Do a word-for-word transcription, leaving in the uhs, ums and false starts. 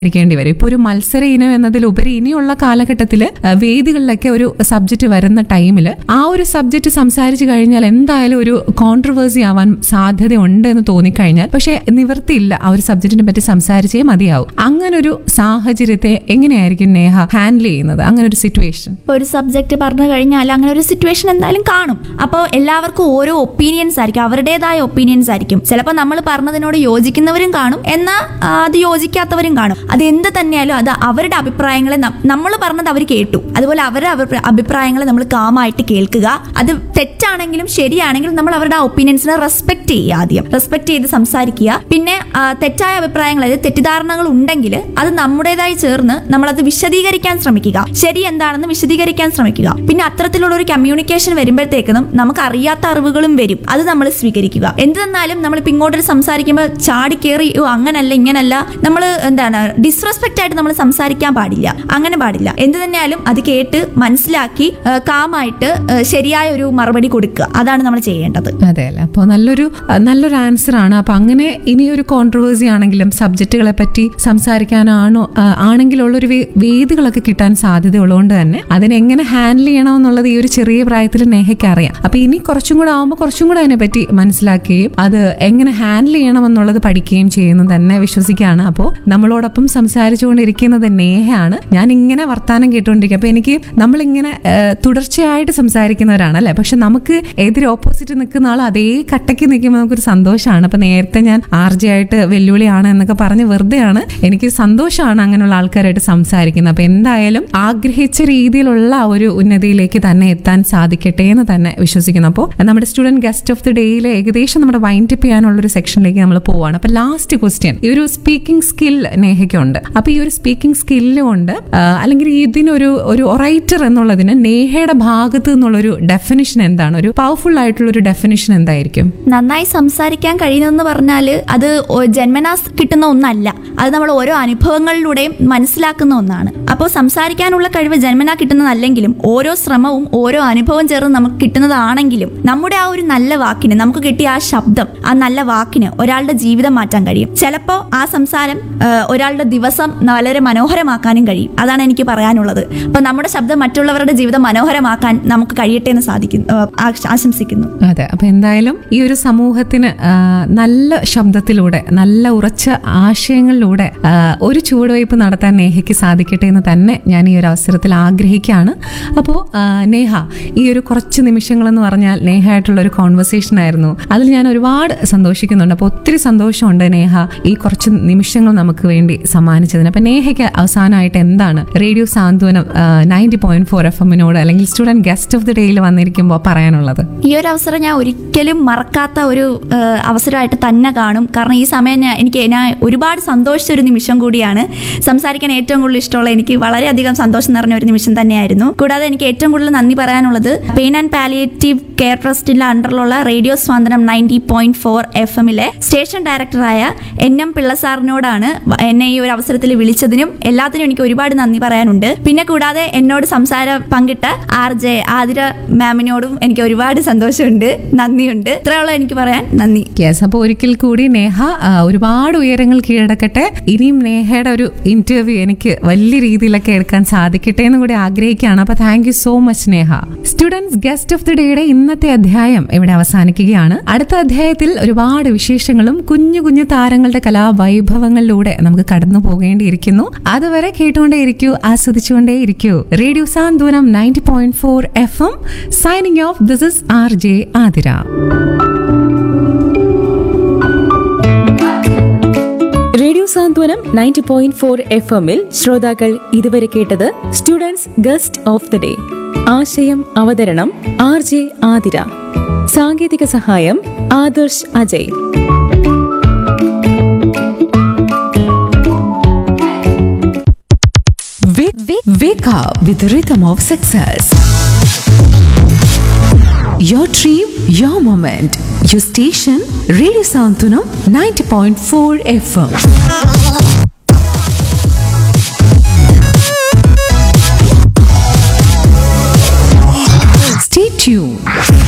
ഇരിക്കേണ്ടി വരും. ഇപ്പൊ ഒരു മത്സര ഇനം എന്നതിലുപരി ഇനിയുള്ള കാലഘട്ടത്തിൽ വേദികളിലൊക്കെ ഒരു സബ്ജക്ട് വരുന്ന ടൈമിൽ ആ ഒരു സബ്ജക്ട് സംസാരിച്ചു കഴിഞ്ഞാൽ എന്തായാലും ഒരു കോൺട്രവേഴ്സി ആവാൻ സാധ്യത ഉണ്ട് എന്ന് തോന്നിക്കഴിഞ്ഞാൽ പക്ഷെ നിവൃത്തിയില്ല, ആ ഒരു സബ്ജക്റ്റിനെ പറ്റി സംസാരിച്ചേ മതിയാവും. അങ്ങനെ ഒരു സാഹചര്യത്തെ എങ്ങനെയായിരിക്കും നേഹ ഹാൻഡിൽ ചെയ്യുന്നത്? അങ്ങനെ ഒരു സിറ്റുവേഷൻ, ഒരു സബ്ജക്ട് പറഞ്ഞു കഴിഞ്ഞാൽ അങ്ങനെ ഒരു സിറ്റുവേഷൻ എന്തായാലും കാണും. അപ്പോൾ എല്ലാവർക്കും ഓരോ ഒപ്പീനിയൻസ് ആയിരിക്കും, അവരുടേതായ ഒപ്പീനിയൻസ് ആയിരിക്കും. ചിലപ്പോൾ നമ്മൾ പറഞ്ഞതിനോട് യോജിക്കുന്നവരും കാണും, എന്നാൽ അത് യോജിക്കാത്തവരും കാണും. അത് എന്ത് തന്നെയാലും അത് അവരുടെ അഭിപ്രായങ്ങളെ നമ്മൾ പറഞ്ഞത് അവർ കേട്ടു, അതുപോലെ അവരുടെ അഭിപ്രായങ്ങളെ നമ്മൾ കാമായിട്ട് കേൾക്കുക. അത് തെറ്റാണെങ്കിലും ശരിയാണെങ്കിലും നമ്മൾ അവരുടെ ആ ഒപ്പീനിയൻസിനെ റെസ്പെക്ട് ചെയ്യുക, ആദ്യം റെസ്പെക്ട് ചെയ്ത് സംസാരിക്കുക. പിന്നെ തെറ്റായ അഭിപ്രായങ്ങൾ, അതായത് തെറ്റിദ്ധാരണകൾ ഉണ്ടെങ്കിൽ അത് നമ്മുടേതായി ചേർന്ന് നമ്മളത് വിശദീകരിക്കാൻ ശ്രമിക്കുക, ശരി എന്താണെന്ന് വിശദീകരിക്കാൻ ശ്രമിക്കുക. പിന്നെ അത്തരത്തിലുള്ള ഒരു കമ്മ്യൂണിക്കേഷൻ വരുമ്പോഴത്തേക്കും നമുക്ക് അറിയാത്ത അറിവുകളും വരും, അത് നമ്മൾ സ്വീകരിക്കുക. എന്ത് തന്നാലും നമ്മളിപ്പോൾ ഇങ്ങോട്ടൊരു സംസാരിക്കുമ്പോൾ ചാടി കയറി അങ്ങനല്ല ഇങ്ങനല്ല, നമ്മൾ എന്താണ് ഡിസ്റെസ്പെക്ട് ആയിട്ട് നമ്മൾ സംസാരിക്കാൻ പാടില്ല, അങ്ങനെ പാടില്ല. എന്ത് തന്നെയാലും അത് കേട്ട് മനസ്സിലാക്കി കാമായിട്ട് ശരിയായ ഒരു മറുപടി കൊടുക്കുക, അതാണ് നമ്മൾ ചെയ്യേണ്ടത്. അതെ അല്ലേ? അപ്പോൾ നല്ലൊരു നല്ലൊരു ആൻസർ ആണ്. അപ്പൊ അങ്ങനെ ഇനിയൊരു കോൺട്രവേഴ്സി ആണെങ്കിലും സബ്ജക്റ്റുകളെ പറ്റി സംസാരിക്കാനാണോ ആണെങ്കിലുള്ളൊരു വേദികളൊക്കെ കിട്ടാൻ സാധ്യത ഉള്ളതുകൊണ്ട് തന്നെ അതിനെങ്ങനെ ഹാൻഡിൽ ചെയ്യണം എന്നുള്ളത് ഈ ഒരു ചെറിയ പ്രായത്തിൽ നേഹയ്ക്ക് അറിയാം. അപ്പൊ ഇനി കുറച്ചും കൂടെ ആകുമ്പോൾ കുറച്ചും കൂടെ അതിനെ പറ്റി മനസ്സിലാക്കുകയും അത് എങ്ങനെ ഹാൻഡിൽ ചെയ്യണം എന്നുള്ളത് പഠിക്കുകയും ചെയ്യുന്നു തന്നെ വിശ്വസിക്കുകയാണ്. അപ്പോൾ നമ്മളോടൊപ്പം സംസാരിച്ചുകൊണ്ടിരിക്കുന്നത് നേഹയാണ്. ഞാൻ ഇങ്ങനെ വർത്താനം കേട്ടുകൊണ്ടിരിക്കുക. അപ്പൊ എനിക്ക് നമ്മളിങ്ങനെ തുടർച്ചയായിട്ട് സംസാരിക്കുന്നവരാണ് അല്ലെ, പക്ഷെ നമുക്ക് എതിരെ ഓപ്പോസിറ്റ് നിൽക്കുന്ന ആൾ അതേ കട്ടയ്ക്ക് നിൽക്കുമ്പോൾ നമുക്കൊരു സന്തോഷമാണ്. അപ്പൊ നേരത്തെ ഞാൻ ആർജെ ആയിട്ട് വെല്ലുവിളിയാണ് എന്നൊക്കെ പറഞ്ഞ് വെറുതെയാണ്, എനിക്ക് സന്തോഷമാണ് അങ്ങനെയുള്ള ആൾക്കാരായിട്ട് സംസാരിക്കുന്നത്. അപ്പൊ എന്തായാലും ആഗ്രഹിച്ച രീതിയിലുള്ള ഒരു ഉന്നതിയിലേക്ക് തന്നെ എത്താൻ സാധിക്കട്ടെ എന്ന് തന്നെ വിശ്വസിക്കുന്നു. അപ്പോൾ നമ്മുടെ സ്റ്റുഡന്റ് ഗസ്റ്റ് ഓഫ് ദി ഡേയിൽ ഏകദേശം നമ്മുടെ വൈൻഡ് അപ്പ് ചെയ്യാനുള്ള ഒരു സെക്ഷനിലേക്ക് നമ്മൾ പോവാണ്. അപ്പൊ ലാസ്റ്റ് ക്വസ്റ്റ്യൻ, ഈ ഒരു സ്പീക്കിംഗ് സ്കിൽ നേഹയ്ക്കുണ്ട്. അപ്പൊ ഈ ഒരു സ്പീക്കിംഗ് സ്കില്ലും ഉണ്ട്, അല്ലെങ്കിൽ ഇതിനൊരു ഒരു ഒറൈറ്റർ എന്നുള്ളതിന് നേഹയുടെ ഭാഗത്ത് നിന്നുള്ളൊരു ഡെഫിനിഷൻ എന്താണ്? ഒരു പവർഫുൾ ആയിട്ടുള്ള ഒരു ഡെഫിനിഷൻ എന്തായിരിക്കും? നന്നായി സംസാരിക്കാൻ കഴിയുന്നതെന്ന് പറഞ്ഞാല് അത് ജന്മനാ കിട്ടുന്ന ഒന്നല്ല, അത് നമ്മൾ ഓരോ അനുഭവങ്ങളിലൂടെയും മനസ്സിലാക്കുന്ന ഒന്നാണ്. അപ്പോൾ സംസാരിക്കാനുള്ള കഴിവ് ജന്മനാ കിട്ടുന്നതല്ലെങ്കിലും ഓരോ ശ്രമവും ഓരോ അനുഭവം ചേർന്ന് നമുക്ക് കിട്ടുന്നതാണെങ്കിലും നമ്മുടെ ആ ഒരു നല്ല വാക്കിന്, നമുക്ക് കിട്ടിയ ആ ശബ്ദം, ആ നല്ല വാക്കിന് ഒരാളുടെ ജീവിതം മാറ്റാൻ കഴിയും. ചിലപ്പോൾ ആ സംസാരം ഒരാളുടെ ദിവസം വളരെ മനോഹരമാക്കാനും കഴിയും. അതാണ് എനിക്ക് പറയാനുള്ളത്. അപ്പൊ നമ്മുടെ ശബ്ദം മറ്റുള്ളവരുടെ ജീവിതം മനോഹരമാക്കാൻ നമുക്ക് കഴിയട്ടെ എന്ന് സാധിക്കുന്നു, ആശംസിക്കുന്നു. അതെ, അപ്പൊ എന്തായാലും ഈ ഒരു സമൂഹത്തിന് നല്ല ശബ്ദത്തിലൂടെ, നല്ല ഉറച്ച ആശയങ്ങളിലൂടെ ഒരു ചുവടുവയ്പ് നടത്താൻ നേഹയ്ക്ക് സാധിക്കട്ടെ എന്ന് തന്നെ ഞാൻ ഈ ഒരു അവസരത്തിൽ ആഗ്രഹിക്കുകയാണ്. അപ്പോൾ നേഹ, ഈ ഒരു കുറച്ച് നിമിഷങ്ങൾ എന്ന് പറഞ്ഞാൽ നേഹയായിട്ടുള്ള ഒരു കോൺവെർസേഷൻ ആയിരുന്നു. അതിൽ ഞാൻ ഒരുപാട് സന്തോഷിക്കുന്നുണ്ട്. അപ്പോൾ ഒത്തിരി സന്തോഷമുണ്ട് നേഹ ഈ കുറച്ച് നിമിഷങ്ങൾ നമുക്ക് വേണ്ടി സമ്മാനിച്ചതിന്. അപ്പൊ നേഹയ്ക്ക് അവസാനമായിട്ട് എന്താണ് റേഡിയോ സാന്ത്വനം നയൻറ്റി പോയിന്റ് ഫോർ എഫ് എമ്മിനോട് അല്ലെങ്കിൽ സ്റ്റുഡന്റ് ഗസ്റ്റ് ഓഫ് ദി ഡേയിൽ വന്നിരിക്കുമ്പോൾ പറയാനുള്ളത്? ഈ ഒരു അവസരം ഞാൻ ഒരിക്കലും മറക്കാത്ത ഒരു അവസരമായിട്ട് തന്നെ കാണും. കാരണം ഈ സമയം ഞാൻ എനിക്ക് ഞാൻ ഒരുപാട് സന്തോഷിച്ച ഒരു നിമിഷം കൂടിയാണ്. സംസാരിക്കാൻ ഏറ്റവും കൂടുതൽ ഇഷ്ടമുള്ള, എനിക്ക് വളരെയധികം സന്തോഷം നിറഞ്ഞ ഒരു നിമിഷം തന്നെയായിരുന്നു. കൂടാതെ എനിക്ക് ഏറ്റവും കൂടുതൽ നന്ദി പറയാനുള്ളത് പെയിൻ ആൻഡ് പാലിയേറ്റീവ് കെയർ ട്രസ്റ്റിന്റെ അണ്ടറിലുള്ള റേഡിയോ സ്വാന്തനം നയൻറ്റി പോയിന്റ് ഫോർ എഫ് എമ്മിലെ സ്റ്റേഷൻ ഡയറക്ടറായ എൻ എം പിള്ള സാറിനോടാണ്. എന്നെ ഈ ഒരു അവസരത്തിൽ വിളിച്ചതിനും എല്ലാത്തിനും എനിക്ക് ഒരുപാട് നന്ദി പറയാനുണ്ട്. പിന്നെ കൂടാതെ എന്നോട് സംസാരം പങ്കിട്ട ആർ ജെ ആതിര മാമിനോടും എനിക്ക് ഒരുപാട് സന്തോഷമുണ്ട്, നന്ദിയുണ്ട്. ഇത്രയുള്ള എനിക്ക് പറയാൻ നന്ദി. യെസ്, അപ്പോൾ ഒരിക്കൽ കൂടി നേഹ ഒരുപാട് ഉയരങ്ങൾ കീഴടക്കട്ടെ. ഇനിയും നേഹയുടെ ഒരു ഇന്റർവ്യൂ എനിക്ക് വലിയ രീതിയിലൊക്കെ എടുക്കാൻ സാധിക്കട്ടെ എന്ന് കൂടി ആഗ്രഹിക്കുകയാണ്. അപ്പൊ thank you so much Neha. Students guest of the ഡേയുടെ ഇന്നത്തെ അധ്യായം ഇവിടെ അവസാനിക്കുകയാണ്. അടുത്ത അധ്യായത്തിൽ ഒരുപാട് വിശേഷങ്ങളും കുഞ്ഞു കുഞ്ഞു താരങ്ങളുടെ കലാവൈഭവങ്ങളിലൂടെ നമുക്ക് കടന്നു പോകേണ്ടിയിരിക്കുന്നു. അതുവരെ കേട്ടുകൊണ്ടേയിരിക്കൂ, ആസ്വദിച്ചുകൊണ്ടേയിരിക്കൂ. Radio Santhwanam ninety point four F M signing off. This is R J Athira. Radio Santhwanam ninety point four F എമ്മിൽ ശ്രോതാക്കൾ ഇതുവരെ കേട്ടത് students guest of the day. ആശയം അവതരണം ആർ ജെ ആതിര. സാങ്കേതിക സഹായം Adarsh Ajay. Wake up with the rhythm of success. Your dream, your moment. Your station, Radio Santunam ninety point four F M. Stay tuned.